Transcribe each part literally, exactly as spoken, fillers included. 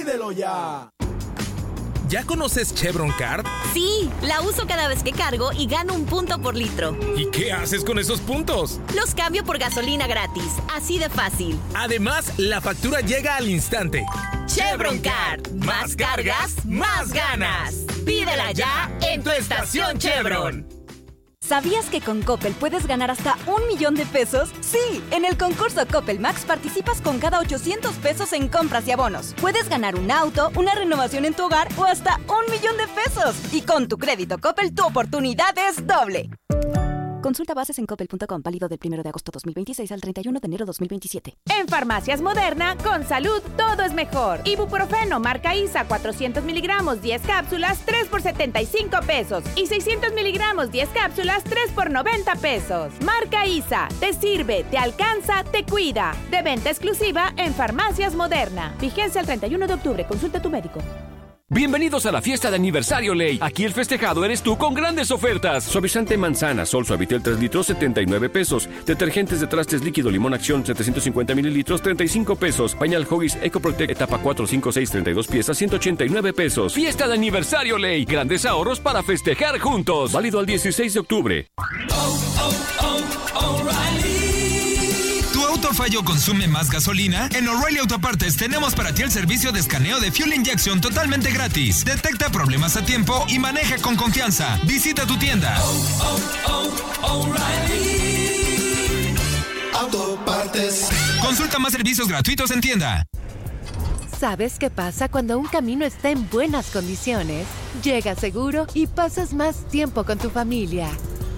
¡Pídelo ya! ¿Ya conoces Chevron Card? Sí, la uso cada vez que cargo y gano un punto por litro. ¿Y qué haces con esos puntos? Los cambio por gasolina gratis, así de fácil. Además, la factura llega al instante. Chevron Card. Más cargas, más ganas. Pídela ya en tu estación Chevron. ¿Sabías que con Coppel puedes ganar hasta un millón de pesos? Sí, en el concurso Coppel Max participas con cada ochocientos pesos en compras y abonos. Puedes ganar un auto, una renovación en tu hogar o hasta un millón de pesos. Y con tu crédito Coppel, tu oportunidad es doble. Consulta bases en coppel punto com, válido del primero de agosto dos mil veintiséis al treinta y uno de enero dos mil veintisiete. En Farmacias Moderna, con salud, todo es mejor. Ibuprofeno, marca I S A, cuatrocientos miligramos, diez cápsulas, tres por setenta y cinco pesos. Y seiscientos miligramos, diez cápsulas, tres por noventa pesos. Marca I S A, te sirve, te alcanza, te cuida. De venta exclusiva en Farmacias Moderna. Vigencia el treinta y uno de octubre, consulta a tu médico. Bienvenidos a la fiesta de aniversario Ley. Aquí el festejado eres tú con grandes ofertas. Suavizante manzana, Sol Suavitel tres litros, setenta y nueve pesos. Detergentes de trastes líquido Limón Acción, setecientos cincuenta mililitros, treinta y cinco pesos. Pañal Huggies Eco Protect etapa cuatro, cinco, seis, treinta y dos piezas, ciento ochenta y nueve pesos. Fiesta de aniversario Ley. Grandes ahorros para festejar juntos. Válido al dieciséis de octubre. Oh, oh, oh, O'Reilly. ¿Tu auto falló consume más gasolina? En O'Reilly Autopartes tenemos para ti el servicio de escaneo de Fuel Injection totalmente gratis. Detecta problemas a tiempo y maneja con confianza. Visita tu tienda. Oh, oh, oh, O'Reilly Autopartes. Consulta más servicios gratuitos en tienda. ¿Sabes qué pasa cuando un camino está en buenas condiciones? Llega seguro y pasas más tiempo con tu familia.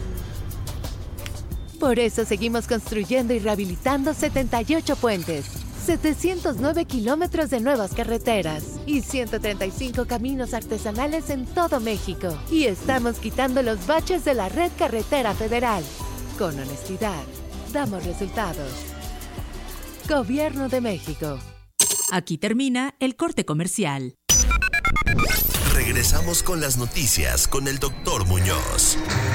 Por eso seguimos construyendo y rehabilitando setenta y ocho puentes, setecientos nueve kilómetros de nuevas carreteras y ciento treinta y cinco caminos artesanales en todo México. Y estamos quitando los baches de la red carretera federal. Con honestidad, damos resultados. Gobierno de México. Aquí termina el corte comercial. Regresamos con las noticias con el doctor Muñoz.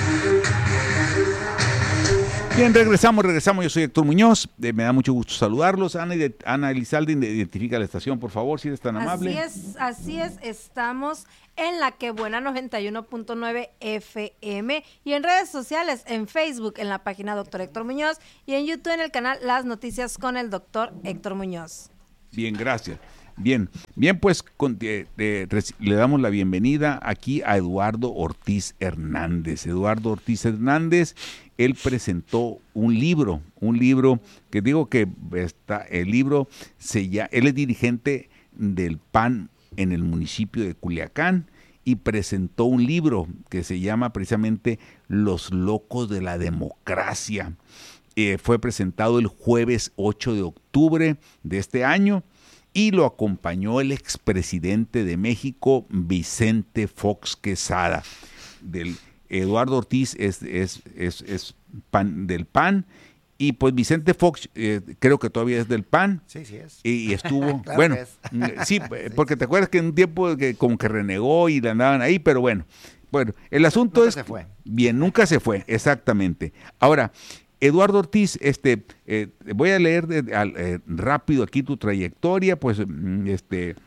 Bien, regresamos, regresamos. Yo soy Héctor Muñoz. Eh, me da mucho gusto saludarlos. Ana, Ana Elizalde, identifica la estación, por favor, si eres tan amable. Así es, así es. Estamos en La Que Buena noventa y uno punto nueve F M y en redes sociales, en Facebook, en la página Doctor Héctor Muñoz y en YouTube en el canal Las Noticias con el Doctor Héctor Muñoz. Bien, gracias. Bien, bien, pues con, eh, eh, le damos la bienvenida aquí a Eduardo Ortiz Hernández. Eduardo Ortiz Hernández, él presentó un libro, un libro que digo que está, el libro se llama, él es dirigente del P A N en el municipio de Culiacán y presentó un libro que se llama precisamente Los Locos de la Democracia. Eh, fue presentado el jueves ocho de octubre de este año. Y lo acompañó el expresidente de México, Vicente Fox Quesada. Del Eduardo Ortiz es, es, es, es pan, del P A N. Y pues Vicente Fox, eh, creo que todavía es del P A N. Sí, sí es. Y, y estuvo, claro bueno, es. sí, porque te acuerdas que en un tiempo que como que renegó y le andaban ahí, pero bueno. Bueno, el asunto nunca es... se fue. Bien, nunca se fue, exactamente. Ahora... Eduardo Ortiz, este, eh, voy a leer de, eh, rápido aquí tu trayectoria, pues, este,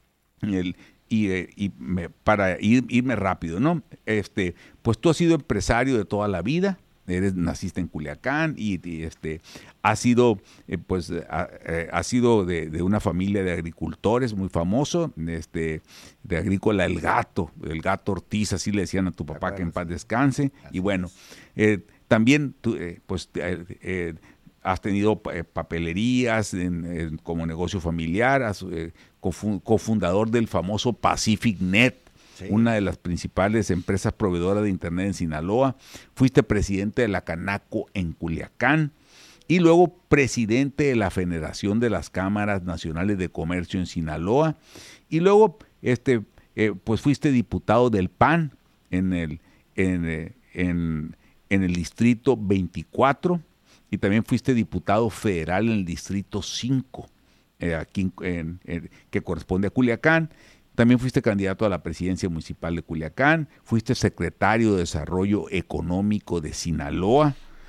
el, y, eh, y me, para ir, irme rápido, ¿no? Este, pues tú has sido empresario de toda la vida, eres, naciste en Culiacán y, y este, has sido, eh, pues, ha, eh, has sido de, de una familia de agricultores muy famoso, este, de agrícola El Gato, el Gato Ortiz, así le decían a tu papá, que en paz descanse, y bueno, eh, también tú, eh, pues, eh, eh, has tenido eh, papelerías en, en, como negocio familiar, has, eh, cofu- cofundador del famoso Pacific Net, sí, una de las principales empresas proveedoras de Internet en Sinaloa. Fuiste presidente de la Canaco en Culiacán y luego presidente de la Federación de las Cámaras Nacionales de Comercio en Sinaloa. Y luego este, eh, pues fuiste diputado del P A N en el... En, eh, en en el distrito veinticuatro y también fuiste diputado federal en el distrito cinco, eh, aquí en, en, que corresponde a Culiacán. También fuiste candidato a la presidencia municipal de Culiacán, fuiste secretario de Desarrollo Económico de Sinaloa,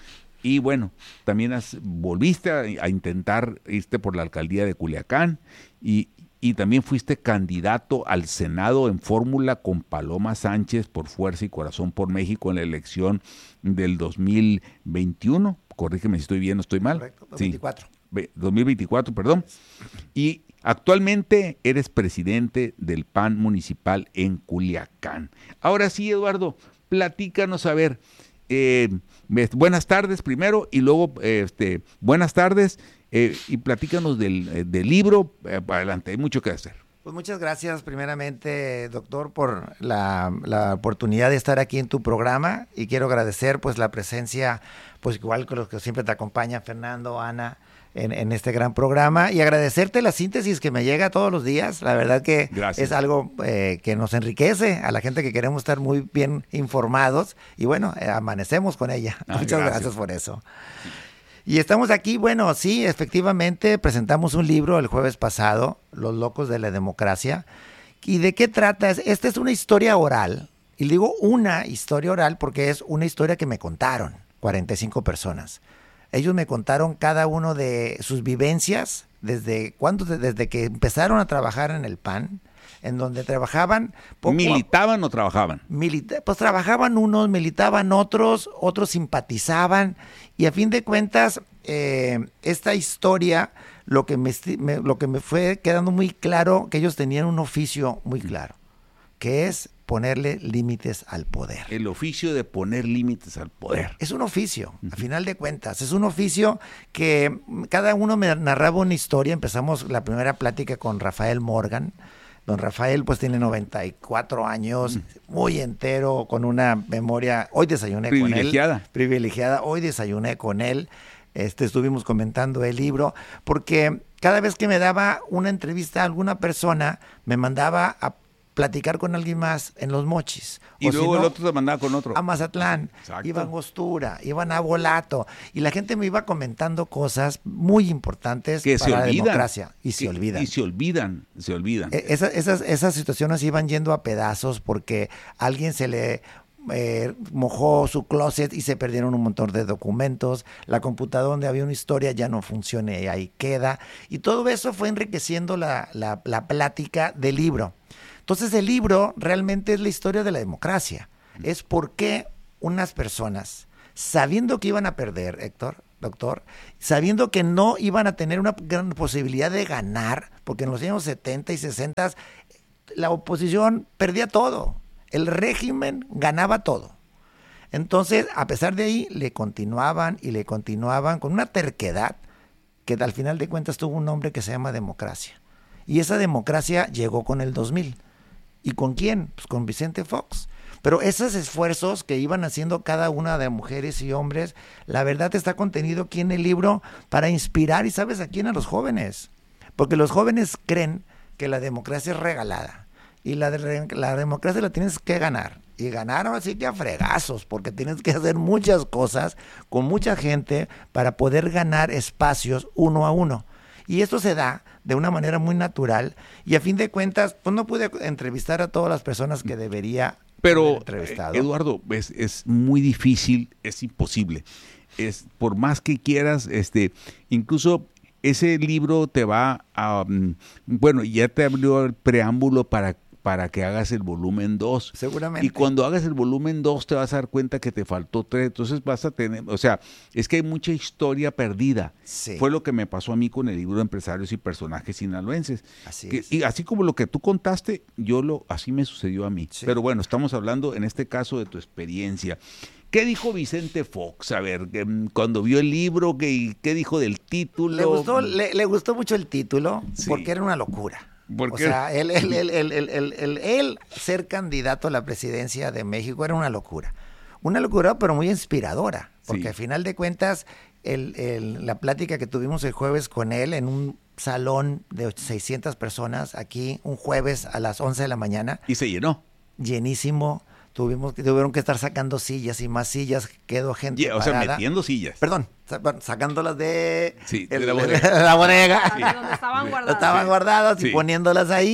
Y bueno, también has, volviste a, a intentar irte por la alcaldía de Culiacán y, y también fuiste candidato al Senado en fórmula con Paloma Sánchez por Fuerza y Corazón por México en la elección del dos mil veintiuno. Corrígeme si estoy bien o estoy mal. Correcto, dos mil veinticuatro. Sí, dos mil veinticuatro, perdón. Y actualmente eres presidente del P A N municipal en Culiacán. Ahora sí, Eduardo, platícanos, a ver, eh, buenas tardes primero y luego eh, este, buenas tardes eh, y platícanos del, eh, del libro. Eh, adelante, hay mucho que hacer. Pues muchas gracias primeramente, doctor, por la, la oportunidad de estar aquí en tu programa, y quiero agradecer pues la presencia, pues igual con los que siempre te acompañan, Fernando, Ana, en, en este gran programa, y agradecerte la síntesis que me llega todos los días. La verdad que gracias. Es algo eh, que nos enriquece a la gente que queremos estar muy bien informados, y bueno, eh, amanecemos con ella. Ah, muchas gracias. gracias por eso. Y estamos aquí, bueno, sí, efectivamente, presentamos un libro el jueves pasado, Los locos de la democracia. ¿Y de qué trata? Esta es una historia oral, y digo una historia oral porque es una historia que me contaron cuarenta y cinco personas. Ellos me contaron cada uno de sus vivencias, desde cuando, desde que empezaron a trabajar en el P A N, en donde trabajaban... Poco, ¿Militaban o trabajaban? Milita, pues trabajaban unos, militaban otros, otros simpatizaban, y a fin de cuentas, eh, esta historia, lo que me, me, lo que me fue quedando muy claro, que ellos tenían un oficio muy claro, que es ponerle límites al poder. El oficio de poner límites al poder. Es un oficio, a final de cuentas, es un oficio que cada uno me narraba una historia. Empezamos la primera plática con Rafael Morgan. Don Rafael pues tiene noventa y cuatro años, muy entero, con una memoria. Hoy desayuné con él. Privilegiada. Privilegiada. Hoy desayuné con él. Este, estuvimos comentando el libro, porque cada vez que me daba una entrevista a alguna persona, me mandaba a platicar con alguien más en Los Mochis. Y o luego si no, el otro te mandaba con otro. A Mazatlán, Exacto. Iban Angostura, iban a Volato, y la gente me iba comentando cosas muy importantes que para se la olvidan. democracia. Y se que, olvidan. Y se olvidan, se olvidan. Esa, esas, esas situaciones iban yendo a pedazos porque a alguien se le eh, mojó su closet y se perdieron un montón de documentos, la computadora donde había una historia ya no funciona y ahí queda, y todo eso fue enriqueciendo la, la, la plática del libro. Entonces el libro realmente es la historia de la democracia. Es por qué unas personas, sabiendo que iban a perder, Héctor, doctor, sabiendo que no iban a tener una gran posibilidad de ganar, porque en los años setenta y sesenta la oposición perdía todo, el régimen ganaba todo. Entonces, a pesar de ahí, le continuaban y le continuaban con una terquedad que al final de cuentas tuvo un nombre que se llama democracia. Y esa democracia llegó con el dos mil. ¿Y con quién? Pues con Vicente Fox. Pero esos esfuerzos que iban haciendo cada una de mujeres y hombres, la verdad está contenido aquí en el libro para inspirar, ¿y sabes a quién? A los jóvenes. Porque los jóvenes creen que la democracia es regalada. Y la, de, la democracia la tienes que ganar. Y ganar así que a fregazos, porque tienes que hacer muchas cosas con mucha gente para poder ganar espacios uno a uno. Y esto se da de una manera muy natural, y a fin de cuentas, pues no pude entrevistar a todas las personas que debería Pero, haber entrevistado. Eduardo, es, es muy difícil, es imposible. Es, por más que quieras, este, incluso ese libro te va a, um, bueno, ya te abrió el preámbulo para para que hagas el volumen dos. Seguramente. Y cuando hagas el volumen dos te vas a dar cuenta que te faltó tres. Entonces vas a tener, o sea, es que hay mucha historia perdida. Sí. Fue lo que me pasó a mí con el libro de Empresarios y Personajes Sinaloenses. Así que, es. Y así como lo que tú contaste, yo lo, así me sucedió a mí. Sí. Pero bueno, estamos hablando en este caso de tu experiencia. ¿Qué dijo Vicente Fox? A ver, cuando vio el libro, ¿qué, qué dijo del título? Le gustó, le, le gustó mucho el título, sí, porque era una locura. O sea, él, él, él, él, él, él, él, él ser candidato a la presidencia de México era una locura. Una locura, pero muy inspiradora. Porque sí, al final de cuentas, el, el, la plática que tuvimos el jueves con él en un salón de seiscientas personas, aquí un jueves a las once de la mañana. Y se llenó. Llenísimo. Tuvimos, tuvieron que estar sacando sillas y más sillas, quedó gente yeah, o parada. sea, metiendo sillas. Perdón, sacándolas de, sí, el, de la bodega. la bodega. Sí. Donde estaban guardadas. Estaban guardadas sí, y poniéndolas ahí.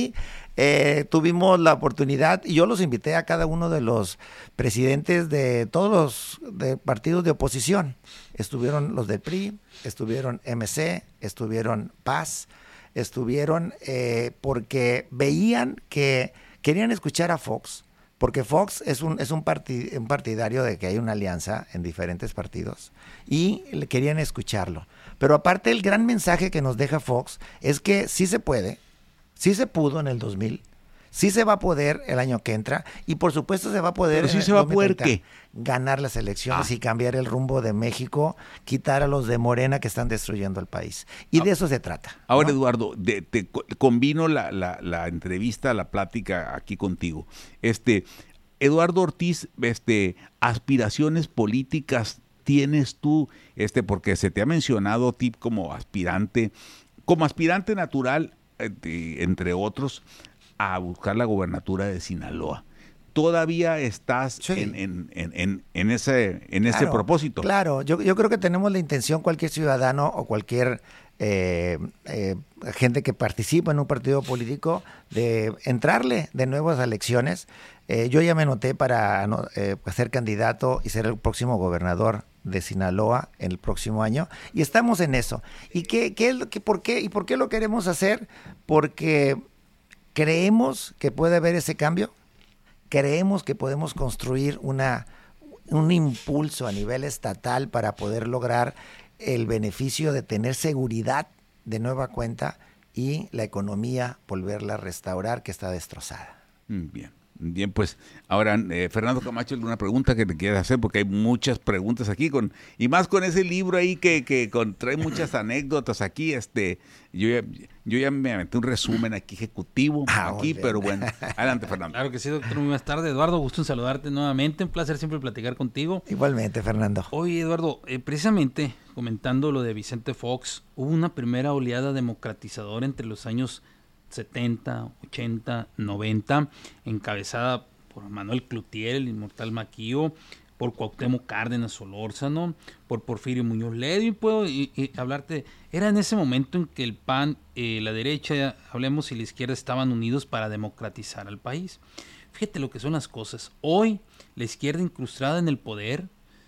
eh, tuvimos la oportunidad, y yo los invité a cada uno de los presidentes de todos los de partidos de oposición. Estuvieron los del P R I, estuvieron M C, estuvieron Paz, estuvieron eh, porque veían que querían escuchar a Fox, porque Fox es un es un, partid, un partidario de que hay una alianza en diferentes partidos y le querían escucharlo. Pero aparte el gran mensaje que nos deja Fox es que sí se puede, sí se pudo en el dos mil, sí se va a poder el año que entra y por supuesto se va a poder. Pero sí se va a poder ¿qué? Ganar las elecciones ah. y cambiar el rumbo de México, quitar a los de Morena que están destruyendo el país. Y ah. de eso se trata. Ahora, ¿no? Eduardo, de, te combino la, la, la entrevista, la plática aquí contigo. Este, Eduardo Ortiz, este, aspiraciones políticas tienes tú, este, porque se te ha mencionado a ti como aspirante, como aspirante natural, eh, entre otros, a buscar la gobernatura de Sinaloa. ¿Todavía estás sí. en, en, en, en ese, en ese claro, propósito? Claro, yo, yo creo que tenemos la intención, cualquier ciudadano o cualquier eh, eh, gente que participa en un partido político, de entrarle de nuevo a las elecciones. Eh, yo ya me anoté para eh, ser candidato y ser el próximo gobernador de Sinaloa en el próximo año, y estamos en eso. ¿Y qué, qué es lo que, por qué, y por qué lo queremos hacer? Porque creemos que puede haber ese cambio, creemos que podemos construir una, un impulso a nivel estatal para poder lograr el beneficio de tener seguridad de nueva cuenta y la economía volverla a restaurar, que está destrozada. Bien. Bien, pues ahora, eh, Fernando Camacho, alguna pregunta que te quieras hacer, porque hay muchas preguntas aquí, con y más con ese libro ahí que, que con, trae muchas anécdotas aquí. este Yo ya, yo ya me aventé un resumen aquí ejecutivo, ah, aquí, pero bueno, adelante, Fernando. Claro que sí, doctor, muy buenas tardes. Eduardo, gusto en saludarte nuevamente, un placer siempre platicar contigo. Igualmente, Fernando. Oye, Eduardo, eh, precisamente comentando lo de Vicente Fox, hubo una primera oleada democratizadora entre los años setenta, ochenta, noventa, encabezada por Manuel Cloutier, el inmortal Maquío, por Cuauhtémoc Cárdenas Solórzano, por Porfirio Muñoz Ledo, y puedo y, y hablarte, era en ese momento en que el P A N, eh, la derecha, hablemos, y la izquierda estaban unidos para democratizar al país. Fíjate lo que son las cosas. Hoy, la izquierda incrustada en el poder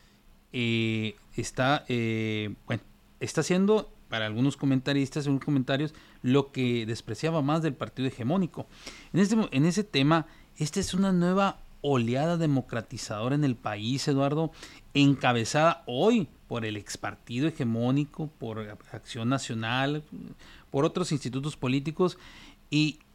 eh, está, eh, bueno, está haciendo, para algunos comentaristas, algunos comentarios, lo que despreciaba más del partido hegemónico. En, este, en ese tema, esta es una nueva oleada democratizadora en el país, Eduardo, encabezada hoy por el expartido hegemónico, por Acción Nacional, por otros institutos políticos, y